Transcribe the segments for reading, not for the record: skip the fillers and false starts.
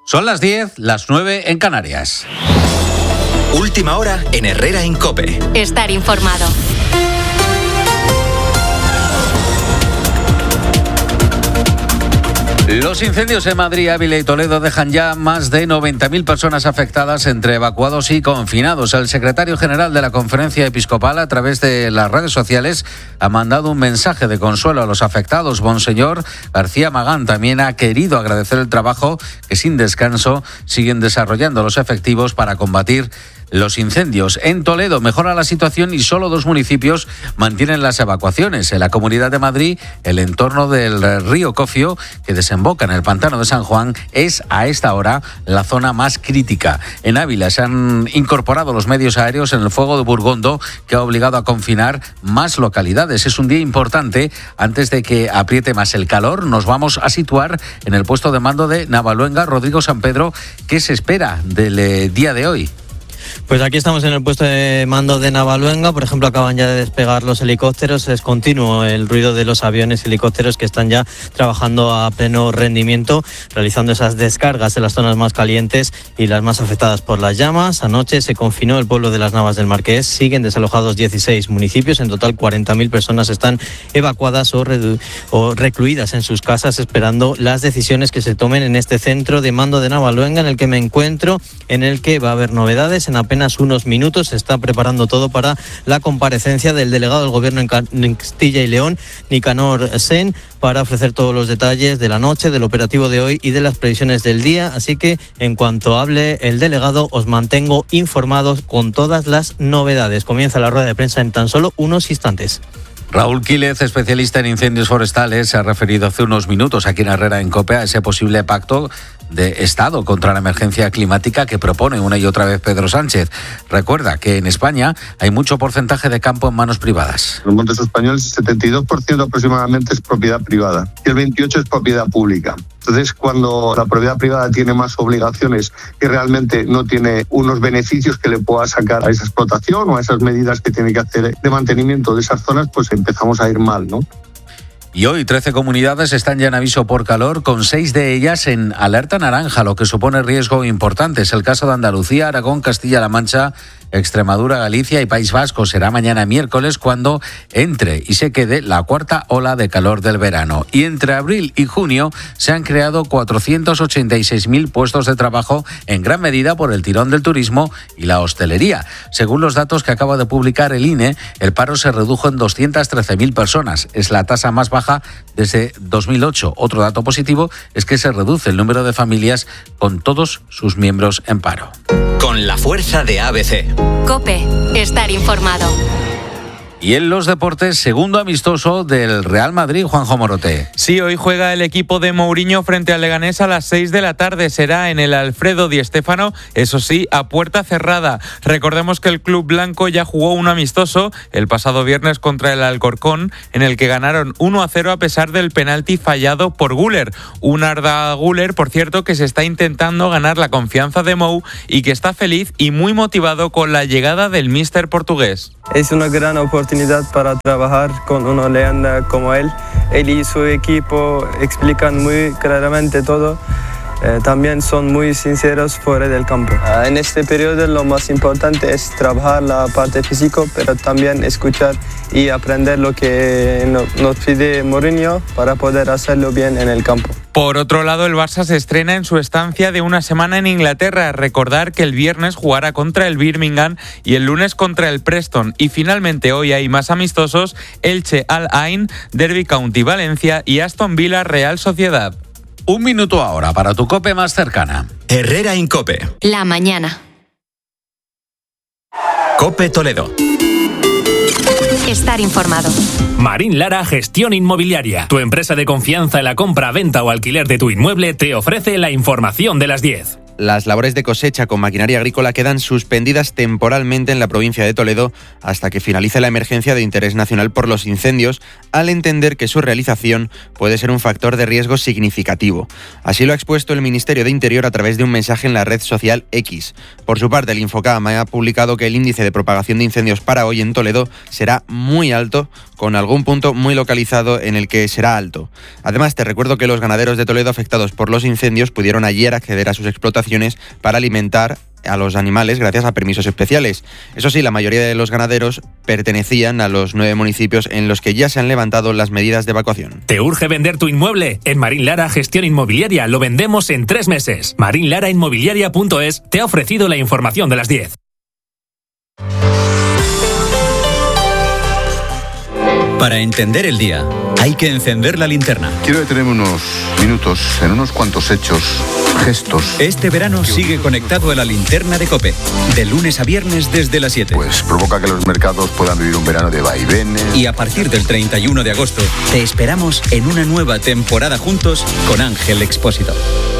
Son las 10, las 9 en Canarias. Última hora en Herrera en COPE. Estar informado. Los incendios en Madrid, Ávila y Toledo dejan ya más de 90.000 personas afectadas entre evacuados y confinados. El secretario general de la Conferencia Episcopal, a través de las redes sociales, ha mandado un mensaje de consuelo a los afectados. Monseñor García Magán también ha querido agradecer el trabajo que sin descanso siguen desarrollando los efectivos para combatir los incendios. En Toledo mejora la situación y solo 2 municipios mantienen las evacuaciones. En la Comunidad de Madrid, el entorno del río Cofio, que desemboca en el pantano de San Juan, es a esta hora la zona más crítica. En Ávila se han incorporado los medios aéreos en el fuego de Burgondo, que ha obligado a confinar más localidades. Es un día importante. Antes de que apriete más el calor, nos vamos a situar en el puesto de mando de Navaluenga. Rodrigo San Pedro, ¿qué se espera del día de hoy? Pues aquí estamos en el puesto de mando de Navaluenga. Por ejemplo, acaban ya de despegar los helicópteros. Es continuo el ruido de los aviones y helicópteros que están ya trabajando a pleno rendimiento, realizando esas descargas en las zonas más calientes y las más afectadas por las llamas. Anoche se confinó el pueblo de las Navas del Marqués. Siguen desalojados 16 municipios. En total, 40.000 personas están evacuadas o recluidas en sus casas, esperando las decisiones que se tomen en este centro de mando de Navaluenga, en el que me encuentro, en el que va a haber novedades. En apenas unos minutos se está preparando todo para la comparecencia del delegado del Gobierno en Castilla y León, Nicanor Sen, para ofrecer todos los detalles de la noche, del operativo de hoy y de las previsiones del día. Así que en cuanto hable el delegado, os mantengo informados con todas las novedades. Comienza la rueda de prensa en tan solo unos instantes. Raúl Quílez, especialista en incendios forestales, se ha referido hace unos minutos aquí en Herrera en COPE a ese posible pacto de Estado contra la emergencia climática que propone una y otra vez Pedro Sánchez. Recuerda que en España hay mucho porcentaje de campo en manos privadas. Los montes españoles, el 72% aproximadamente es propiedad privada y el 28% es propiedad pública. Entonces, cuando la propiedad privada tiene más obligaciones y realmente no tiene unos beneficios que le pueda sacar a esa explotación o a esas medidas que tiene que hacer de mantenimiento de esas zonas, pues empezamos a ir mal, ¿no? Y hoy 13 comunidades están ya en aviso por calor, con 6 de ellas en alerta naranja, lo que supone riesgo importante. Es el caso de Andalucía, Aragón, Castilla-La Mancha, Extremadura, Galicia y País Vasco. Será mañana miércoles cuando entre y se quede la 4ª ola de calor del verano. Y entre abril y junio se han creado 486.000 puestos de trabajo, en gran medida por el tirón del turismo y la hostelería. Según los datos que acaba de publicar el INE, el paro se redujo en 213.000 personas. Es la tasa más baja desde 2008. Otro dato positivo es que se reduce el número de familias con todos sus miembros en paro. Con la fuerza de ABC. COPE. Estar informado. Y en los deportes, segundo amistoso del Real Madrid, Juanjo Morote. Sí, hoy juega el equipo de Mourinho frente al Leganés a las 6 de la tarde. Será en el Alfredo Di Stéfano, eso sí, a puerta cerrada. Recordemos que el club blanco ya jugó un amistoso el pasado viernes contra el Alcorcón, en el que ganaron 1-0 a pesar del penalti fallado por Güler. Un Arda Güler, por cierto, que se está intentando ganar la confianza de Mou y que está feliz y muy motivado con la llegada del míster portugués. Es una gran oportunidad para trabajar con una leyenda como él. Él y su equipo explican muy claramente todo. También son muy sinceros fuera del campo. En este periodo lo más importante es trabajar la parte física, pero también escuchar y aprender lo que nos pide Mourinho para poder hacerlo bien en el campo. Por otro lado, el Barça se estrena en su estancia de una semana en Inglaterra. Recordar que el viernes jugará contra el Birmingham y el lunes contra el Preston. Y finalmente hoy hay más amistosos: Elche Al Ain, Derby County Valencia y Aston Villa Real Sociedad. 1 minuto ahora para tu COPE más cercana. Herrera en COPE. La mañana. COPE Toledo. Estar informado. Marín Lara Gestión Inmobiliaria. Tu empresa de confianza en la compra, venta o alquiler de tu inmueble te ofrece la información de las 10. las labores de cosecha con maquinaria agrícola quedan suspendidas temporalmente en la provincia de Toledo hasta que finalice la emergencia de interés nacional por los incendios, al entender que su realización puede ser un factor de riesgo significativo. Así lo ha expuesto el Ministerio de Interior a través de un mensaje en la red social X. Por su parte, el Infocam ha publicado que el índice de propagación de incendios para hoy en Toledo será muy alto, con algún punto muy localizado en el que será alto. Además, te recuerdo que los ganaderos de Toledo afectados por los incendios pudieron ayer acceder a sus explotaciones para alimentar a los animales gracias a permisos especiales. Eso sí, la mayoría de los ganaderos pertenecían a los 9 municipios en los que ya se han levantado las medidas de evacuación. ¿Te urge vender tu inmueble? En Marín Lara Gestión Inmobiliaria lo vendemos en 3 meses. marinlarainmobiliaria.es te ha ofrecido la información de las 10. Para entender el día, hay que encender la linterna. Quiero detenerme unos minutos en unos cuantos hechos, gestos. Este verano sigue conectado a la linterna de COPE, de lunes a viernes desde las 7. Pues provoca que los mercados puedan vivir un verano de vaivenes. Y a partir del 31 de agosto, te esperamos en una nueva temporada juntos con Ángel Expósito.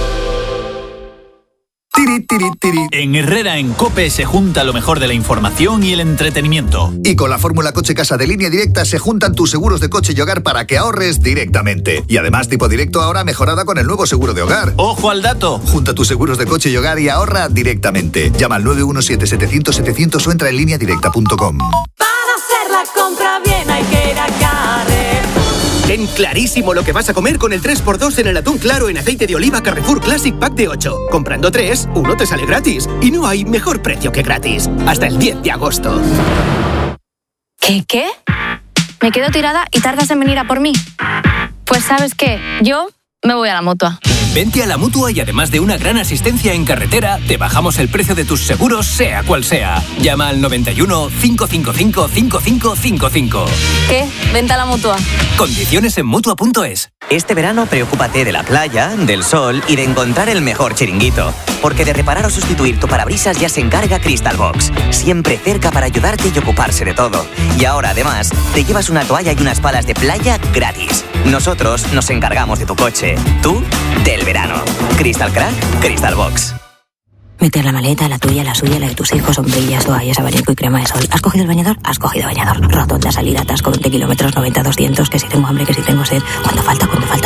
En Herrera en COPE se junta lo mejor de la información y el entretenimiento. Y con la fórmula Coche Casa de Línea Directa se juntan tus seguros de coche y hogar para que ahorres directamente. Y además tipo directo ahora mejorada con el nuevo seguro de hogar. ¡Ojo al dato! Junta tus seguros de coche y hogar y ahorra directamente. Llama al 917-700-700 o entra en lineadirecta.com. Para hacer la compra bien hay que ir a Carrefour. Ten clarísimo lo que vas a comer con el 3x2 en el atún claro en aceite de oliva Carrefour Classic Pack de 8. Comprando 3, uno te sale gratis. Y no hay mejor precio que gratis. Hasta el 10 de agosto. ¿Qué? Me quedo tirada y tardas en venir a por mí. Pues ¿sabes qué? Yo me voy a la Mutua. Vente a la Mutua y además de una gran asistencia en carretera, te bajamos el precio de tus seguros, sea cual sea. Llama al 91 555 5555. ¿Qué? Vente a la Mutua. Condiciones en Mutua.es. Este verano preocúpate de la playa, del sol y de encontrar el mejor chiringuito. Porque de reparar o sustituir tu parabrisas ya se encarga Crystal Box. Siempre cerca para ayudarte y ocuparse de todo. Y ahora además te llevas una toalla y unas palas de playa gratis. Nosotros nos encargamos de tu coche. Tú, del verano. Crystal Crack, Crystal Box. Meter la maleta, la tuya, la suya, la de tus hijos, sombrillas, toallas, abanico y crema de sol. ¿Has cogido el bañador? Has cogido bañador. Rotonda, salida, atasco, 20 kilómetros, 90, 200, que si tengo hambre, que si tengo sed. ¿Cuánto falta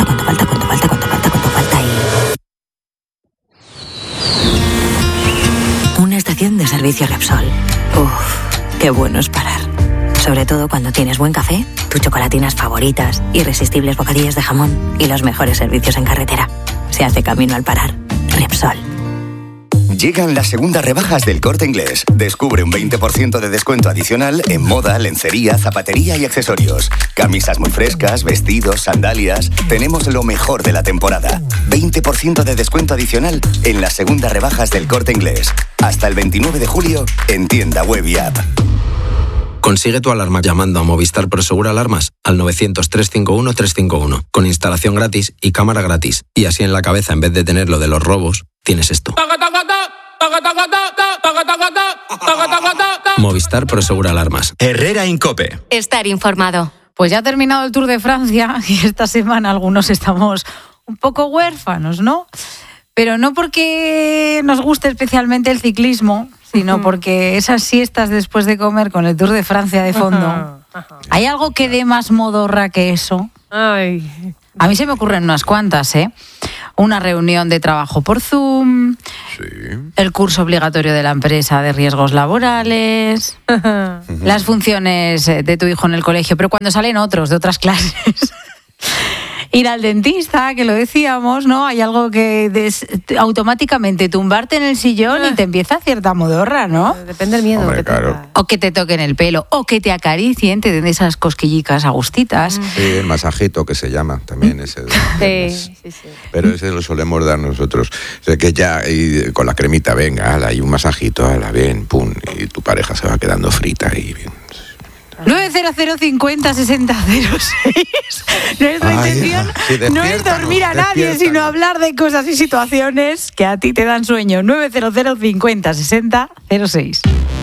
y... Una estación de servicio Repsol. Uf, qué bueno es parar. Sobre todo cuando tienes buen café, tus chocolatinas favoritas, irresistibles bocadillos de jamón y los mejores servicios en carretera. Se hace camino al parar. Repsol. Llegan las segundas rebajas del Corte Inglés. Descubre un 20% de descuento adicional en moda, lencería, zapatería y accesorios. Camisas muy frescas, vestidos, sandalias. Tenemos lo mejor de la temporada. 20% de descuento adicional en las segundas rebajas del Corte Inglés. Hasta el 29 de julio en tienda web y app. Consigue tu alarma llamando a Movistar Prosegur Alarmas al 900-351-351 con instalación gratis y cámara gratis. Y así en la cabeza, en vez de tener lo de los robos, tienes esto. Movistar Prosegur Alarmas. Herrera en COPE. Estar informado. Pues ya ha terminado el Tour de Francia y esta semana algunos estamos un poco huérfanos, ¿no? Pero no porque nos guste especialmente el ciclismo, sino porque esas siestas después de comer con el Tour de Francia de fondo, ¿hay algo que dé más modorra que eso? Ay. A mí se me ocurren unas cuantas, ¿eh? Una reunión de trabajo por Zoom, sí. El curso obligatorio de la empresa de riesgos laborales, las funciones de tu hijo en el colegio, pero cuando salen otros de otras clases. Ir al dentista, que lo decíamos, ¿no? Hay algo que automáticamente tumbarte en el sillón y te empieza cierta modorra, ¿no? Depende del miedo. Hombre, claro. O que te toquen el pelo, o que te acaricien, te den esas cosquillicas agustitas. Sí, el masajito que se llama también ese. Sí. Pero ese lo solemos dar nosotros. O sea, que ya y con la cremita, venga, hay un masajito, ala, bien, pum, y tu pareja se va quedando frita y bien. 90050-6006. Nuestra intención no es dormir a nadie, sino hablar de cosas y situaciones que a ti te dan sueño. 90050-6006.